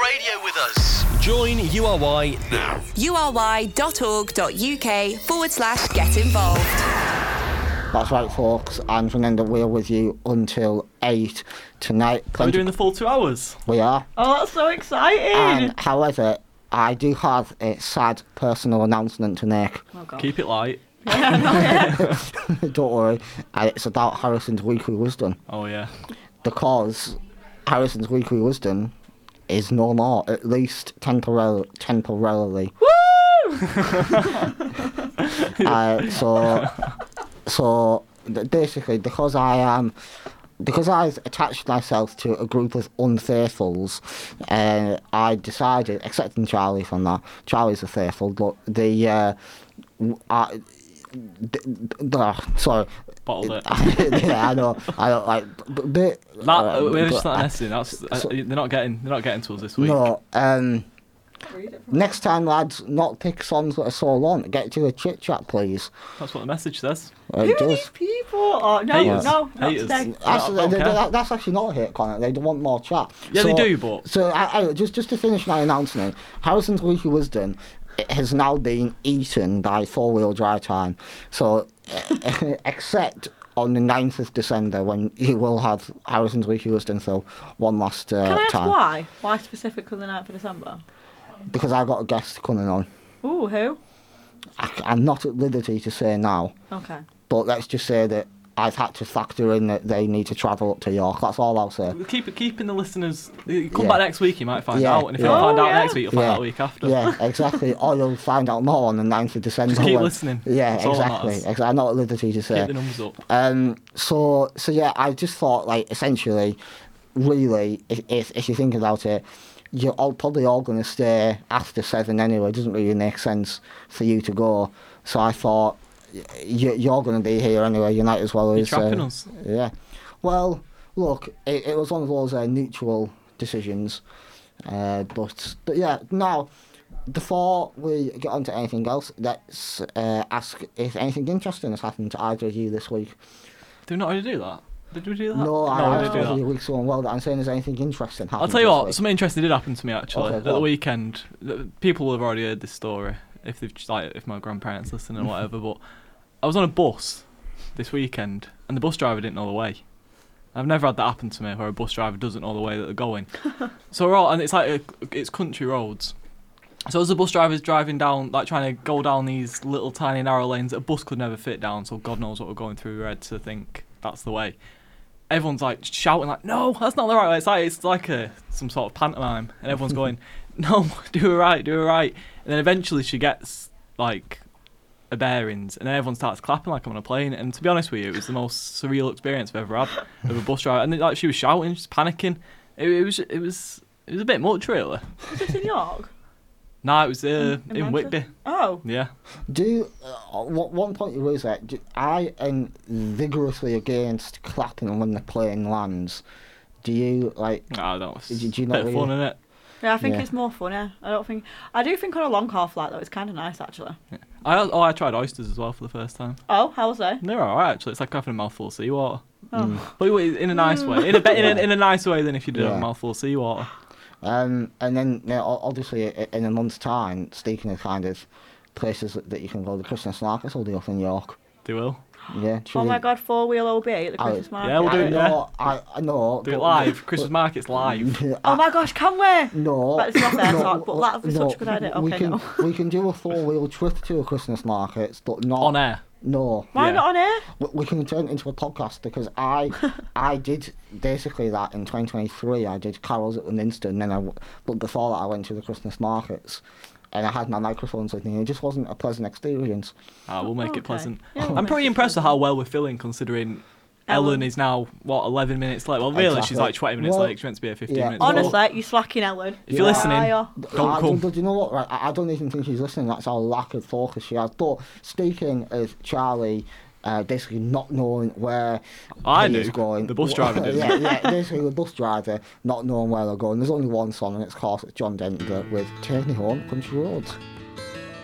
radio with us. Join URY now. ury.org.uk/get involved. That's right, folks. I'm Fernando. We're with you until 8 tonight. Are we doing the full 2 hours? We are. Oh, that's so exciting! However, I do have a sad personal announcement to make. Oh, God. Keep it light. Don't worry. It's about Harrison's Weekly Wisdom. Oh, yeah. Because Harrison's Weekly Wisdom is no more, at least temporarily. Woo! So basically, because I've attached myself to a group of unfaithfuls, I decided, accepting Charlie from that. Charlie's a faithful, but sorry. Bottled it. Yeah, I know. We're just not messing. They're not getting to us this week. No. Next time, lads, not pick songs that are so long. Get to a chit chat, please. That's what the message says. Who are these people? Oh, no, Haters. not Haters. today. That's actually not a hate comment. They don't want more chat. Yeah, they do, but... So, just to finish my announcement, Harrison's Weekly Wisdom has now been eaten by four-wheel drive time. So, except on the 9th of December, when you will have Harrison's Weekly Wisdom for one last time. Can I ask why? Why specifically the 9th of December? Because I've got a guest coming on. Ooh, who? I'm not at liberty to say now. Okay. But let's just say that I've had to factor in that they need to travel up to York. That's all I'll say. Keeping the listeners... Come back next week, you might find out. And if you Yeah. don't find Oh, out yeah. next week, you'll find out a week after. Yeah, exactly. Or you'll find out more on the 9th of December. Just keep listening. Yeah, That's all that exactly. matters. I'm not at liberty to say. Keep the numbers up. So yeah, I just thought, like, essentially, really, if you think about it, you're probably all going to stay after 7 anyway. It doesn't really make sense for you to go. So I thought, you're going to be here anyway. You might as well. You're trapping us. Yeah. Well, look, it was one of those mutual decisions. But yeah, now, before we get on to anything else, let's ask if anything interesting has happened to either of you this week. Did we not already do that? Did we do that? No, we I did do asked that. you weeks on. Well, I'm saying there's anything interesting happened. I'll tell you this what, week? something interesting did happen to me actually. Okay, At go the on. weekend, people will have already heard this story if they've if my grandparents listen or whatever. But I was on a bus this weekend, and the bus driver didn't know the way. I've never had that happen to me, where a bus driver doesn't know the way that they're going. So we're all, and it's it's country roads. So as the bus driver's driving down, like trying to go down these little tiny narrow lanes that a bus could never fit down, so God knows what we're going through your head to think that's the way. Everyone's like shouting like, "No, that's not the right way." It's like some sort of pantomime, and everyone's going, "No, do it right." And then eventually she gets like a bearings, and then everyone starts clapping like I'm on a plane. And to be honest with you, it was the most surreal experience I've ever had of a bus driver. And like she was shouting, just panicking. It was a bit much, really. Was this in York? No, it was in Manchester? Whitby. Oh. Yeah. One point you raised there, I am vigorously against clapping when the plane lands. Do you, like... No, that was do you a not bit of fun, really- innit? Yeah, I think Yeah. it's more funny. I do think on a long haul flight though, it's kind of nice actually. I tried oysters as well for the first time. Oh, how was they? They're alright actually. It's like having a mouthful of seawater, Oh. but in a nice way. In a nicer way than if you did have Yeah. a mouthful of seawater. And then, obviously, in a month's time, speaking of kind of places that you can go, the Christmas markets will be up in York. They will. Yeah. Oh my God, 4-wheel OB at the Oh, Christmas market. yeah, we'll do it. I know. Do it live. Christmas market's live. Oh my gosh, can we? No. That's not fair no, talk, but that would be such a good idea. We Okay, can, no. we can do a 4-wheel trip to a Christmas market, but not... On air. No. Why Yeah. not on air? We can turn it into a podcast because I did basically that in 2023. I did carols at the Minster, and then but before that I went to the Christmas markets, and I had my microphones with me. It just wasn't a pleasant experience. We'll make Okay. it pleasant. Yeah, we'll I'm make pretty it impressed with how well we're filling, considering Ellen is now 11 minutes late. Well, really, she's Exactly. like 20 minutes Well, late. She's meant to be here 15 yeah. minutes. before. Honestly, you're slacking, Ellen. If you're listening, Liar. don't come. Do you know what? Right, I don't even think she's listening. That's how lack of focus she has. But speaking of Charlie, basically not knowing where I he knew. is going. The bus driver didn't. yeah, basically the bus driver not knowing where they're going. There's only one song, and it's of course it's John Denver with "Take Me Home, Country Roads."